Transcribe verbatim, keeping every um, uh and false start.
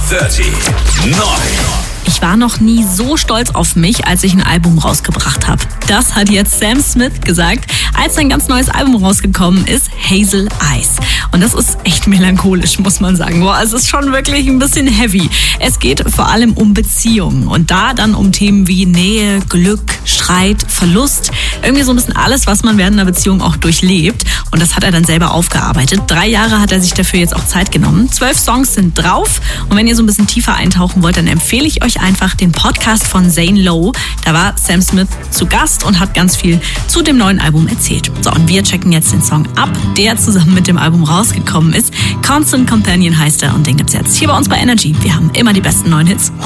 dreißig. neun. Ich war noch nie so stolz auf mich, als ich ein Album rausgebracht habe. Das hat jetzt Sam Smith gesagt, als sein ganz neues Album rausgekommen ist, Hazel Eyes. Und das ist echt melancholisch, muss man sagen. Boah, es ist schon wirklich ein bisschen heavy. Es geht vor allem um Beziehungen und da dann um Themen wie Nähe, Glück, Streit, Verlust. Irgendwie so ein bisschen alles, was man während einer Beziehung auch durchlebt. Und das hat er dann selber aufgearbeitet. Drei Jahre hat er sich dafür jetzt auch Zeit genommen. Zwölf Songs sind drauf. Und wenn ihr so ein bisschen tiefer eintauchen wollt, dann empfehle ich euch einfach den Podcast von Zane Lowe. Da war Sam Smith zu Gast und hat ganz viel zu dem neuen Album erzählt. So, und wir checken jetzt den Song ab, der zusammen mit dem Album rausgekommen ist. Constant Companion heißt er und den gibt's jetzt hier bei uns bei Energy. Wir haben immer die besten neuen Hits.